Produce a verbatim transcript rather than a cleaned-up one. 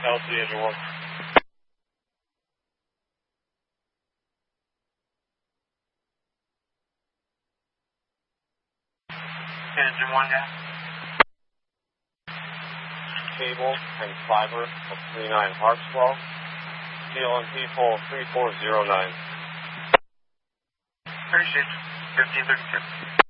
L C engine one. Engine one, yeah. Cable and fiber of three nine Hartswell. C L M P pole three four zero nine. Appreciate it. fifteen thirty-two.